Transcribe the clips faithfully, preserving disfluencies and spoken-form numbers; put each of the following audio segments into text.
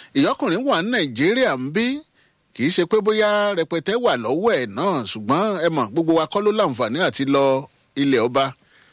ìyọkùnrin wà ní nàìjíríà ń bí kì í ṣe pé bóyá rẹpẹtẹ wà lọ́wọ́ ẹ̀ náà ṣùgbọ́n ẹ mọ̀ gbogbo wa kọ́ ló láǹfààní àti lọ ilẹ̀ ọba.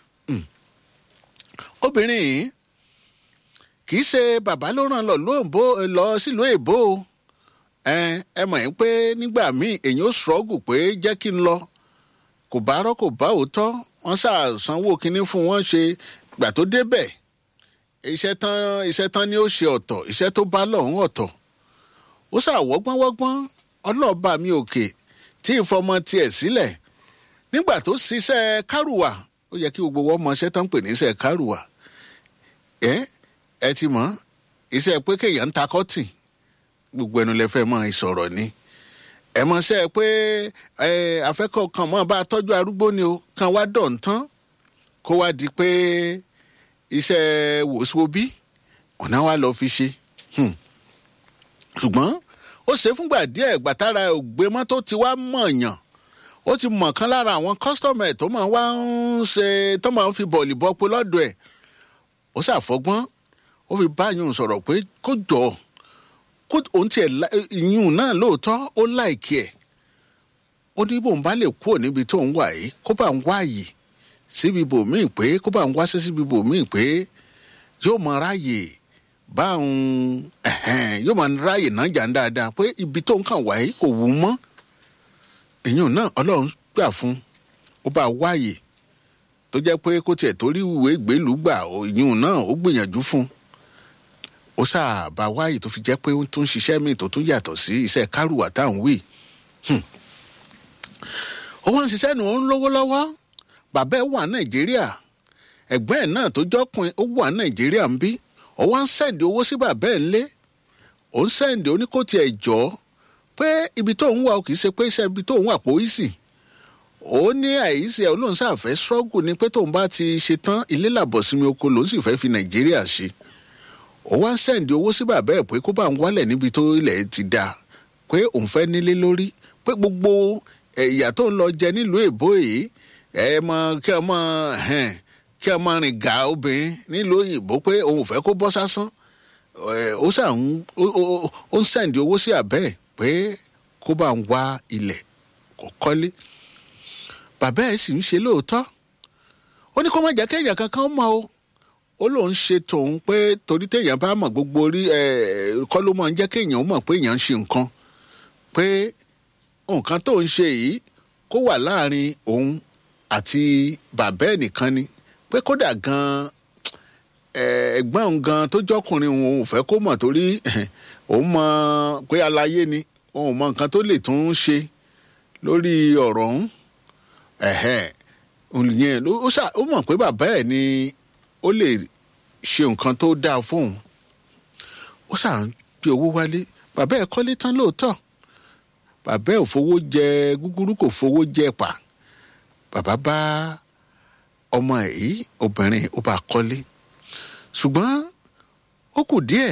obìnrin yìí kì í ṣe bàbá ló ràn lọ lọ sílùú èbó ẹ ẹ mọ̀ yín pé nígbà míì èyàn ó ṣọ́ọ̀gù pé jẹ́ kí n lọ kò bá rọ́ kò bá òótọ́ wọ́n ṣàṣánwó kinní fún wọn ṣe gbà tó débẹ̀ iṣẹ́ tán iṣẹ́ tán ni ó ṣe ọ̀tọ̀ iṣẹ́ tó bá lọ́hùn ọ̀tọ̀ ó ṣàwọ́gbọ́n wọ́gbọ́n ọlọ́ọ̀bá mi òkè tí ìfọmọ tiẹ̀ sílẹ̀ nígbà tó ṣiṣẹ́ kárùwà ó yẹ kí gbogbo wọn mọ iṣẹ́ tán pè ní iṣẹ́ kárùwà ẹ ẹ ti mọ̀ iṣẹ́ pé kéèyàn ń ta kọ́tì gbogbo ẹnu lẹ fẹ́ mọ ìsọ̀rọ̀ ni ẹ mọ̀ ṣe pé ẹ afẹ́kọ̀ọ́ kan mọ́ bá a tọ́jú arúgbó ni o kan wá dọ̀ ń tán kó wá di pé iṣẹ́ wòsíwòbí ọ̀nà wa lọ fi ṣe ṣùgbọ́n ó ṣe fúngbà díẹ̀ gbàtàrà ògbé mọ́tò tí wàá mọ̀ọ̀yàn ó ti mọ̀ kan lára àwọn kọ́sítọ́mù ẹ̀ tó máa wá ń ṣe tó máa ń fi bọ̀ọ̀lì bọ́pọ̀ lọ́dọ̀ ẹ̀ ó ṣàfọgbọ́n ó fi báyìí sọ̀rọ̀ pé kó jọ kó òun tiẹ̀ ìyún náà lóòótọ́ ó láìkí ẹ̀ ó ní bòun bá lè kúrò níbi tó ń wà yìí kó bá ń wáyè síbi bòmíì pé kó bá ń wáṣẹ́ síbi bòmíì pé yóò mọ ráàyè báwọn yóò mọ ráàyè náà jà ń dáadáa pé ibi tó ń kàn wá yìí kò wù ú mọ́ ìyún náà ọlọ́run gbà fún ó bá wáyè tó jẹ́ pé kó tiẹ̀ torí ìwé ìgbélú gbà ìyún náà ó gbìyànjú fún ó ṣàbá wáyè tó fi jẹ́ pé ó tún ṣiṣẹ́ míì tó tún yàtọ̀ sí iṣẹ́ kárùwà táwọn wí ó wá ń ṣiṣẹ́ nù ó ń lówó lọ́wọ́ bàbá ẹ̀ wà nàìjíríà ẹ̀gbọ́n ẹ̀ náà tó jọ́kùnrin ó wà nàìjíríà ń bí ó wá ń sẹ́ǹdì owó sí bàbá ẹ̀ ńlé ó ń sẹ́ǹdì oníkóòtì ẹ̀ jọ́ pé ibi tó ń wà ó kì í ṣe pé iṣẹ́ ibi tó ń wà pò í sì ó ní àìsí ẹ̀ olóhùn sáfẹ́ ṣọ́ọ̀gù ni pé tóun bá ti ṣe tán ilé làbọ̀ sinmi oko lòún sì fẹ́ fi nàìjíríà ṣe ó wá ń sẹ́ǹdì owó sí bàbá ẹ̀ pé kó bá ń wálẹ̀ níbi tó ilẹ̀ ti dà pé òun fẹ́ nílé lórí pé gbogbo ẹ̀yà tó ń lọ jẹ nílùú èbó yìí ẹ mọ kí ẹ mọ kí ẹ mọ rìn gà obìnrin nílùú òyìnbó pé òun ò fẹ́ kó bọ́ sásán ó ṣàn ó ń sẹ́ǹdì owó sí àbẹ́ ẹ̀ pé kó bá ń wá ilẹ̀ kó kọ́lé bàbá ẹ̀ sì ń ṣe lóòótọ́ ó ní kó má jẹ́ kéèyàn kankan mọ̀ o ó lóun ṣe tòun pé torí téèyàn bá mọ̀ gbogbo orí ẹ̀ kọ́ ló máa ń jẹ́ kéèyàn mọ̀ pé èèyàn ń ṣe nǹkan pé nǹkan tó ń ṣe yìí kó wà láàrin òun àti bàbá ẹ̀ nìkan ni pé kódà gan ẹ̀gbọ́n òun gan tó jọ́kùnrin òun ò fẹ́ kó mọ̀ torí òun mọ̀ pé aláyé ni òun mọ̀ nǹkan tó lè tún ṣe lórí ọ̀rọ̀ ọ̀hún òun yẹn ó mọ̀ pé bàbá ẹ̀ ni ó lè ṣe nǹkan tó dáa fóun ó ṣáà ń gbé owó wálé bàbá ẹ̀ kọ́lé tán lóòótọ́ bàbá ẹ̀ ò fowó jẹ gúgúrú kò fowó jẹ pa bàbá bá ọmọ ẹ̀ yìí obìnrin ó bá kọ́lé ṣùgbọ́n ó kù díẹ̀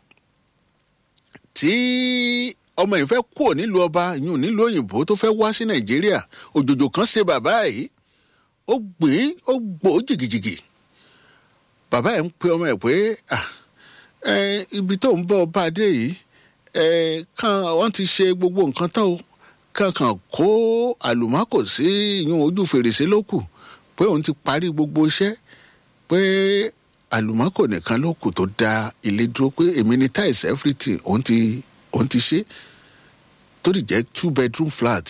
tí ọmọ yìí fẹ́ kúrò nílùú ọba yìí nílùú òyìnbó tó fẹ́ wá sí nàìjíríà òjòjò kan ṣe bàbá yìí ó gbé ó gbó jìgìjìgì bàbá ẹ̀ ń pe ọmọ ẹ̀ pé ibi tó ń bọ̀ ọba dé yìí kan wọ́n ti ṣe gbogbo nǹkan tán o kankan kó àlùmákò sí ìyún ojú fèrèsé ló kù pé òun ti parí gbogbo iṣẹ́ pé àlùmákò nìkan ló kù tó dá ilé dúró pé èmi ni tiles everything òun ti òun ti ṣe tó ti jẹ́ two bedroom flat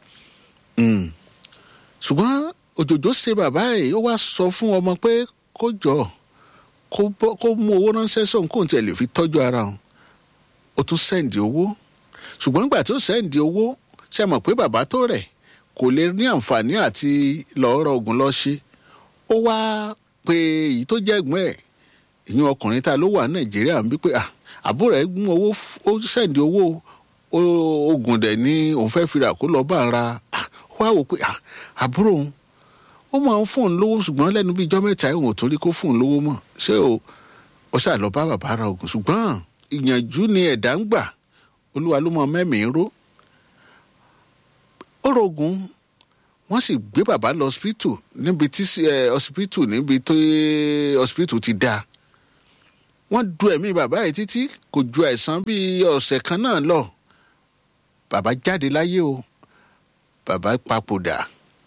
ṣùgbọ́n òjòjò ṣe bàbá ẹ̀ ó wá sọ fún ọmọ pé kó jọ kó mú owó ránṣẹ́ sóun kóun tiẹ̀ lè fi tọ́jú ara òun ó tún sẹ́ǹdì owó ṣùgbọ́n nígbà tó sẹ́ǹdì owó ṣe mọ̀ pé bàbá tó rẹ̀ kò lè ní àǹfààní àti lọ́ọ́ rọ oògùn lọ ṣe ó wá pé èyí tó jẹ́ ẹ̀gbọ́n ẹ̀ ìyún ọkùnrin tá ló wà ní nàìjíríà ń bí pé àbúrò ẹ̀ mú owó ó sẹ́ǹdì owó oògùn dẹ̀ ní òun fẹ́ fira kó lọ́ọ́ bá ń ra ó wá wò pé àbúrò òun ó máa ń fún un lówó ṣùgbọ́n lẹ́nu bíi ijọ́ mẹ́ta òun ò torí kó fún un lówó mọ́ ṣé o ó ṣáà lọ bá bàbá ra oògùn ṣùgbọ́n ìyànjú ni ẹ̀dá ń gbà olúwa ló mọ mẹ́mìí ró ó rògùn wọ́n sì gbé bàbá lọ hospital níbi tí hospital níbi tó hospital ti dáa wọ́n du ẹ̀mí bàbá yìí títí kò ju àìsàn bíi ọ̀sẹ̀ kan náà lọ bàbá jáde láyé o bàbá papòdà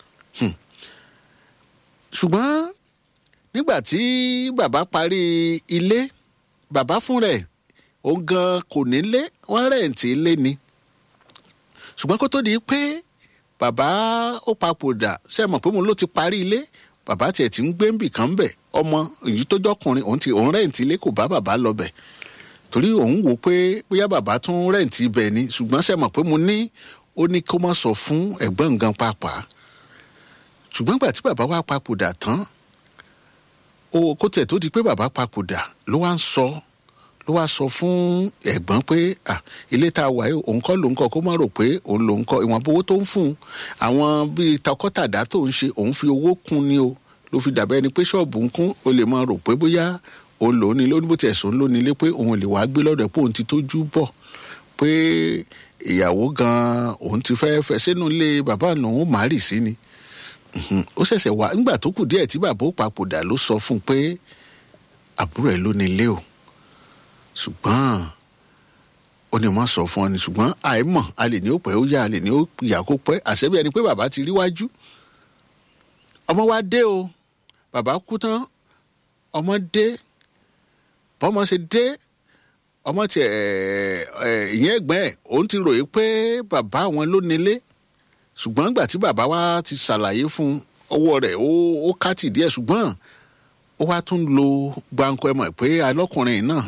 ṣùgbọ́n nígbà tí bàbá parí ilé bàbá fún rẹ̀ òun gan kò nílé wọ́n rẹ̀ǹtì ilé ni ṣùgbọ́n kó tó di pé bàbá ó papòdà ṣe mọ̀ pé mo ló ti parí ilé bàbá tiẹ̀ ti ń gbé ń bì kan bẹ̀ ọmọ èyí tó jọkùnrin òun ti òun rẹ̀ǹtì ilé kò bá bàbá lọ bẹ̀ torí òun wò pé bóyá bàbá tún rẹ̀ǹtì ibẹ̀ ni ṣùgbọ́n ṣe mọ̀ pé mo ní ó ní kó má sọ fún ẹ̀gbọ́n gan pàápàá ṣùgbọ́n gbà tí bàbá wa papòdà tán ó kó tẹ̀ tó di pé bàbá papòdà ló wá ń sọ ló wá sọ fún ẹ̀gbọ́n pé ilé tá a wà yìí òun kọ́ ló ń kọ́ kó má rò pé òun ló ń kọ́ ìwọ̀n owó tó ń fún un àwọn bíi takọ́tàdá tó ń ṣe òun fi owó kún ni o ló fi dàbẹ́ ẹni pé ṣọ́ọ̀bù ń kún o lè máa rò pé bóyá òun lòún ní lónìí bó tiẹ̀ sùn lónìí lé pé òun lè wá gbé lọ́dọ̀ pé òun ti tójú bọ̀ pé ìyàwó gan-an òun ti fẹ́ fẹ́ sínú ilé bàbá òun má rì sí ni ó ṣẹ̀ṣẹ̀ wá nígbà tó kù díẹ̀ tí bàbá ó papòdà ló sọ fún un pé àbúrò ẹ̀ ló ní ilé o ṣùgbọ́n ó ní wọ́n sọ fún ọ ni ṣùgbọ́n àìmọ̀ a lè ní ó pẹ́ ó yá a lè ní ó yà kó pẹ́ àṣẹ́bí ẹni pé bàbá ti rí wájú ọmọ wa dé o bàbá kú tán ọmọ dé bọ́mọ ṣe dé ọmọ tiẹ̀ ìyẹn ẹ̀gbọ́n ẹ̀ òun ti ròyìn pé bàbá àwọn ló nílé ṣùgbọ́n nígbà tí bàbá wa ti ṣàlàyé fún ọwọ́ rẹ̀ ó kàtì díẹ̀ ṣùgbọ́n ó wá tún lo gbáǹkọ ẹ mọ̀ pé alọ́kùnrin náà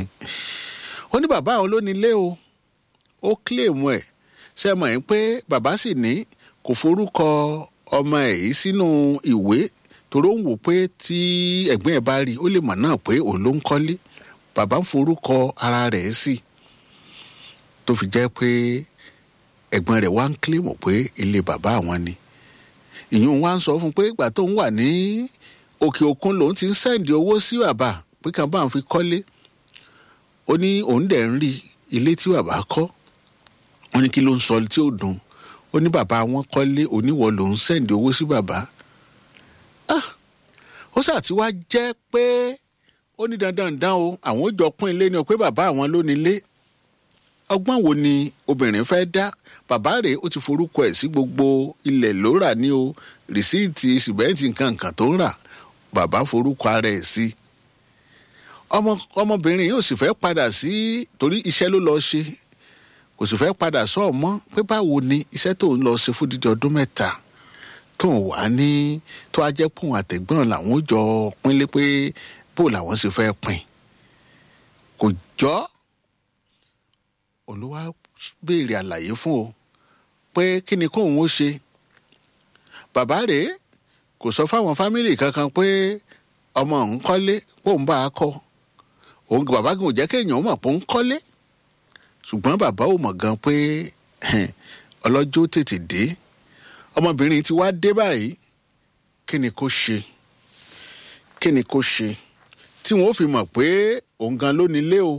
ó ní bàbá àwọn ló nílé o ó kílèmù ẹ̀ ṣe mọ̀ ẹ́ pé bàbá sì ní kò forúkọ ọmọ ẹ̀ yìí sínú ìwé torí ó ń wò pé tí ẹ̀gbọ́n ẹ̀ bá rí ó lè mọ̀ náà pé òun ló ń kọ́lé bàbá ń forúkọ ara rẹ̀ sí tó fi jẹ́ pé ẹ̀gbọ́n rẹ̀ wá ń kílèmù pé ilé bàbá àwọn ni ìyún wá ń sọ fún pé ìgbà tó ń wà ní òkè òkun lòun ti ń sẹ́ǹdì owó sí bàbá pé kàn bá ń fi kọ́lé ó ní òun dẹ̀ ń rí ilé tí bàbá kọ́ ó ní kí ló ń sọ tí ó dùn ó ní bàbá wọn kọ́lé oníwọ̀ lòun sẹ́ǹdì owó sí bàbá ó ṣàti wá jẹ́ pé ó ní dandan dán o àwọn ó jọ pín ilé ni o pé bàbá àwọn ló nílé ọgbọ́n wo ni obìnrin fẹ́ dá bàbá rẹ̀ ó ti forúkọ ẹ̀ sí gbogbo ilẹ̀ ló rà ní o rìsíìtì sìmẹ́ǹtì nǹkan nǹkan tó ń rà bàbá forúkọ ara ẹ̀ sí ọmọ ọmọbìnrin yóò sì fẹ́ padà sí torí iṣẹ́ ló lọ ṣe kò sì fẹ́ padà sọ ọmọ pé báwo ni iṣẹ́ tó ń lọ ṣe fún dídí ọdún mẹ́ta tó ń wà ní tó á jẹ́ pòun àtẹ̀gbọ́n làwọn ó jọ pínlẹ̀ pé bó làwọn sì fẹ́ pín kò jọ́ olúwa béèrè àlàyé fún o pé kí ni kóun ó ṣe bàbá rèé kò sọ fáwọn fámìlì kankan pé ọmọ òun kọ́lé póun bá a kọ́ òun bàbá gan ò jẹ́ kéèyàn ó mọ̀ pé òun kọ́lé ṣùgbọ́n bàbá ò mọ̀ gan pé ọlọ́jọ́ tètè dé ọmọbìnrin ti wá dé báyìí kí ni kó ṣe kí ni kó ṣe tí wọn ó fi mọ̀ pé òun gan ló nílé o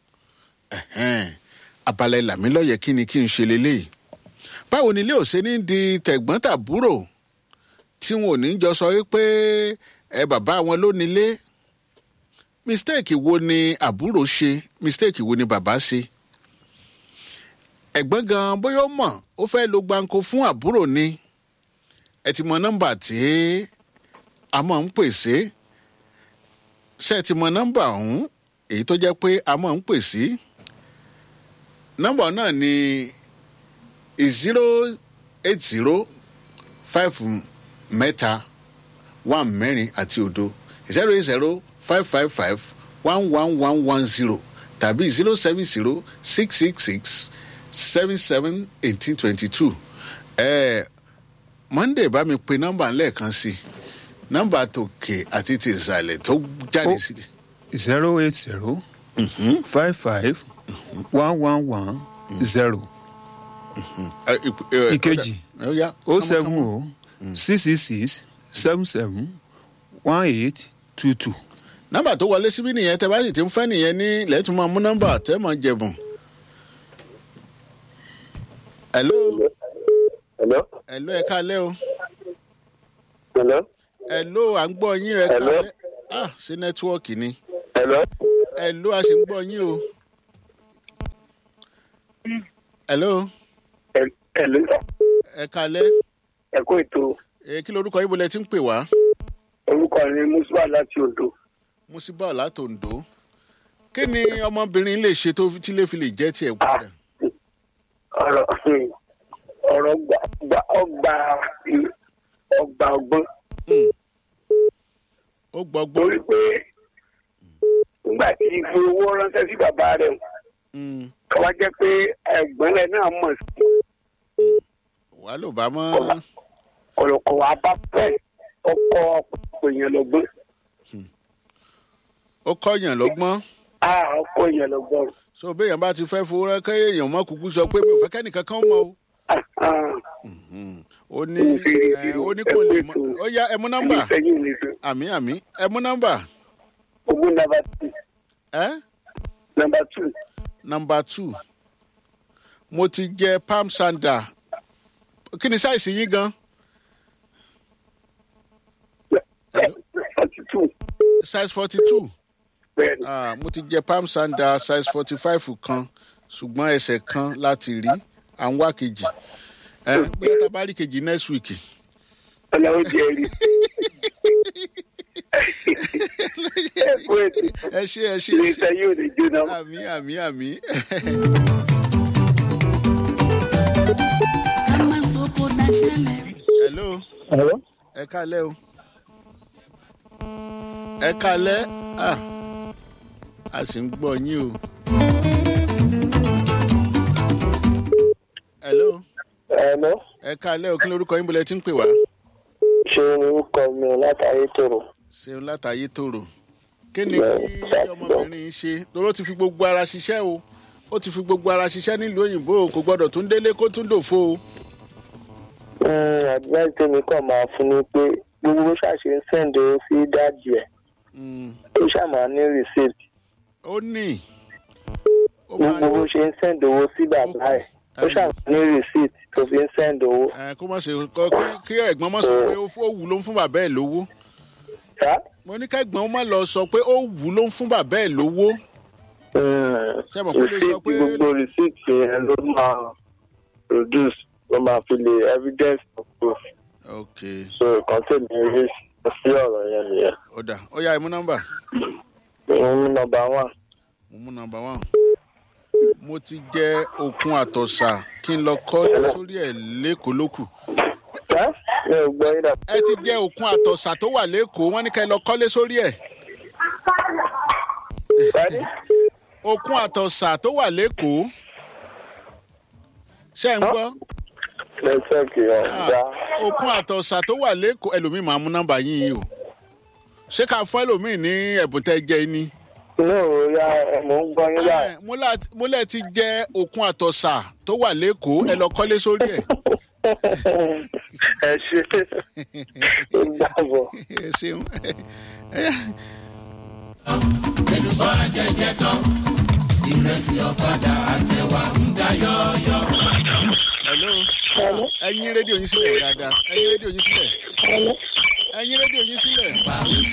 abalẹ̀ làmílọ́yẹ̀ kí ni kí n ṣe leléyìí báwo ni ilé ò ṣe ní di tẹ̀gbọ́n tàbúrò tí wọn ò ní jọ sọ wípé ẹ bàbá wọn ló nílé mistake wo ni àbúrò ṣe mistake wo ni bàbá ṣe ẹ̀gbọ́n gan bóyá ó mọ̀ ó fẹ́ lo gbáǹkó fún àbúrò ni ẹ ti mọ nọ́mbà tí a máa ń pèsè ṣe ti mọ nọ́mbà ọ̀hún èyí tó jẹ́ pé a máa ń pèsè nọ́mbà náà ni zero eight zero five mẹ́ta one mẹ́rin àti òdo zero eight zero five five five one one one one zero tàbí zero seven zero six six six seven seven eighteen twenty two ẹ̀ẹ́ Monday bá mi pe nọ́mbà lẹ́ẹ̀kan sí i nọ́mbà tòkè àti ti ìsàlẹ̀ tó jáde sí i. zero eight zero five five one one one zero ìkejì o seven o six six six seven seven one eight two two. nọ́mbà tó wọlé síbí nìyẹn tẹ́ bá sì ti ń fẹ́ nìyẹn ní lẹ́tùn máa mú nọ́mbà tẹ́ máa jẹ̀bùn. hello. hello. hello ẹ káalẹ́ o. hello. hello à ń gbọ́ yín ẹ káalẹ́. ah ṣé nẹ́tíwọ́ọ̀kì ni. hello. Hello, a ṣì ń gbọ́ yín o. Hello. Hello. Ẹ kalẹ́. Ẹ kú ètò. Ẹ kí lorúkọ yín bo lẹ ti ń pè wá? Orúkọ mi Musiba láti Ondo. Musiba láti Ondo. Kí ni ọmọbìnrin lè ṣe tó tí lè fi lè jẹ́ tiẹ̀ padà? Ọ̀rọ̀ ọ̀rọ̀ gba ọgbà ọgbà ọgbọ́n. Ó gbọ́gbọ́n. Torí pé nígbà tí ìfi owó ránṣẹ́ sí bàbá rẹ̀ kọ́ wá jẹ́ pé ẹ̀gbọ́n rẹ̀ náà mọ̀ sí. Wà ló bá mọ́. Ọ̀rọ̀kọ̀ wa bá fẹ́ ọkọ̀ ọ̀pọ̀ èèyàn lọ́gbọ́n. Ó kọ́yàn lọ́gbọ́n. Ah, ọkọ̀ èèyàn lọ́gbọ́n. So béèyàn bá ti fẹ́ fowó rán kẹ́ èèyàn mọ́ kúkú sọ pé mi ò fẹ́ kẹ́nìkan kan mọ̀ o. Ó ní ó ní kò lè mọ̀. Ó yá ẹ mú nọ́mbà. Àmì àmì ẹ mú nọ́mbà. Ogún nọ́mbà two. Ẹ́. Nọ́mbà two. Nọ́mbà two. Mo ti jẹ palm sandal. Kí ni sáìsì yín gan? forty two. Size forty two. Ah, mo ti jẹ palm sandal size forty five kan ṣùgbọ́n ẹsẹ̀ kan láti rí à ń wá kejì. Ẹ bí ẹ ta bá rí kejì next week. Ọlọ́run jẹ́ rí. Ẹ ṣe ẹ ṣe. Ilé iṣẹ́ yóò lè jóná. Àmì àmì àmì. Hello. Hello. Ẹ kálẹ́ o. Ẹ kálẹ́. Ah. A sì ń gbọ́ yín o. Hello. Hello. Ẹ kálẹ́ o, kí lorúkọ yín bo lẹ ti ń pè wá? Ṣé orúkọ mi látàrí tòrò? Ṣeun látàyé tòrò. Kí ni kí ọmọbìnrin ṣe? Torí ó ti fi gbogbo ara ṣiṣẹ́ o. Ó ti fi gbogbo ara ṣiṣẹ́ nílùú òyìnbó, kò gbọ́dọ̀ tún délé kó tún dòfo o. Advice tèmi kàn máa fún ni pé gbogbo bó ṣàṣe ń sẹ́ǹdì owó sí dáàdì ẹ̀. Ó ṣàmà ní receipt. Ó ní. Gbogbo bó ṣe ń sẹ́ǹdì owó sí bàbá ẹ̀. Ó ṣàmà ní receipt tó fi ń sẹ́ǹdì owó. Kó má ṣe kọ́ kí ẹ̀gbọ́n má sọ pé ó wù ló ń fún bàbá ẹ̀ lówó. Mo ní kẹ́gbọ́n má lọ sọ pé ó wù ló ń fún bàbá ẹ̀ lówó. Ṣé mo kò lè sọ pé. Gbogbo receipt yẹn ló máa produce ló máa fi lè evidence of proof. Okay. So nǹkan tèmi rí sí ọ̀rọ̀ yẹn nìyẹn. Ó dà ó yá ẹ mú nọ́mbà. Mo mú nọ́mbà one. Mo mú nọ́mbà one. Mo ti jẹ òkun àtọ̀sà kí n lọ kọ́ sórí ẹ̀ lẹ́kọ̀ọ́ lókù. Ẹ́ mi ò gbọ́ yín dà. Ẹ ti jẹ òkun àtọ̀sà tó wà lẹ́kọ̀ọ́ wọ́n ní ká ẹ lọ kọ́lé sórí ẹ̀. Òkun àtọ̀sà tó wà lẹ́kọ̀ọ́. Ṣé ń gbọ́? Nẹ́tíwọ́ọ̀kì ọ̀gá. Òkun àtọ̀sà tó wà lẹ́kọ̀ọ́ ẹlòmíì máa mú nọ́mbà yín yìí o. Ṣé ká fún ẹlòmíì ní ẹ̀bùn tẹ́ jẹ ní? Inú ìrora ẹ̀ mò ń gbọ́ yín báyìí. Mo lẹ́ ti jẹ òkun àtọ̀sà tó wà lẹ́kọ̀ọ́ ẹ lọ kọ́lé sórí ẹ̀. Ẹ ṣe é gbàgbọ́. Ẹ ṣeun. Èlùbọ́ jẹjẹ tán, ìrẹsì ọ̀fadà àtẹwà ń da yọ́ọ́yọ́. Hello. Ẹyin rédíò yín sílẹ̀ dáadáa. Ẹyin rédíò yín sílẹ̀. Ẹyin rédíò yín sílẹ̀.